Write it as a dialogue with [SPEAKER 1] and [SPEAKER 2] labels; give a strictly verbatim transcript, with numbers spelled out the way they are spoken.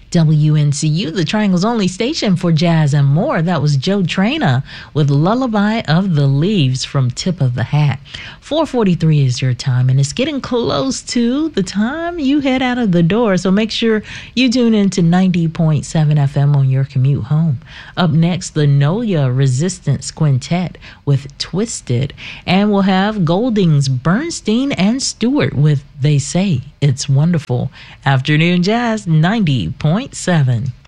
[SPEAKER 1] W N C U, the Triangle's only station for jazz and more. That was Joe Traina with Lullaby of the Leaves from Tip of the Hat. four forty-three is your time, and it's getting close to the time you head out of the door, so make sure you tune in to ninety point seven F M on your commute home. Up next, the Nolia Resistance Quintet with Twisted, and we'll have Goldings, Bernstein, and Stewart with They Say It's Wonderful. Afternoon Jazz ninety point seven.